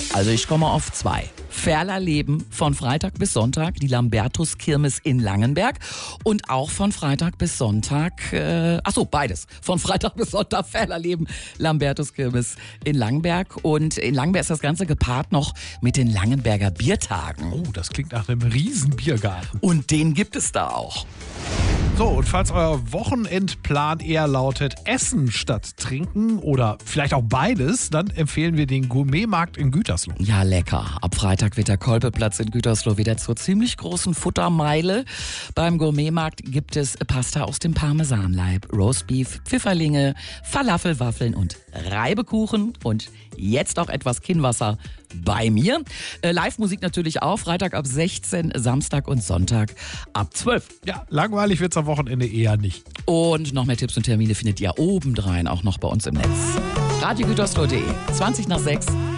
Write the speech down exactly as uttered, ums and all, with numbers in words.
Also ich komme auf zwei. Ferlerleben von Freitag bis Sonntag, die Lambertus-Kirmes in Langenberg. Und auch von Freitag bis Sonntag, äh, ach so, beides. Von Freitag bis Sonntag Ferlerleben, Lambertus-Kirmes in Langenberg. Und in Langenberg ist das Ganze gepaart noch mit den Langenberger Biertagen. Oh, das klingt nach einem riesen Biergarten. Und den gibt es da auch. So, und falls euer Wochenendplan eher lautet Essen statt Trinken oder vielleicht auch beides, dann empfehlen wir den Gourmetmarkt in Gütersloh. Ja, lecker. Ab Freitag wird der Kolpeplatz in Gütersloh wieder zur ziemlich großen Futtermeile. Beim Gourmetmarkt gibt es Pasta aus dem Parmesanleib, Roastbeef, Pfifferlinge, Falafelwaffeln und Reibekuchen und jetzt auch etwas Kinnwasser bei mir. Äh, Live-Musik natürlich auch, Freitag ab sechzehn, Samstag und Sonntag ab zwölf. Ja, langweilig wird's am Wochenende eher nicht. Und noch mehr Tipps und Termine findet ihr obendrein auch noch bei uns im Netz. radio gütersloh punkt de, zwanzig nach sechs.